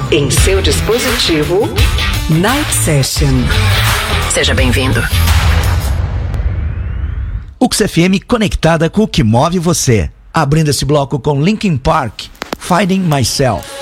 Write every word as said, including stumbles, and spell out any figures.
Em seu dispositivo, Night Session. Seja bem-vindo. U X F M conectada com o que move você. Abrindo esse bloco com Linkin Park, Finding Myself.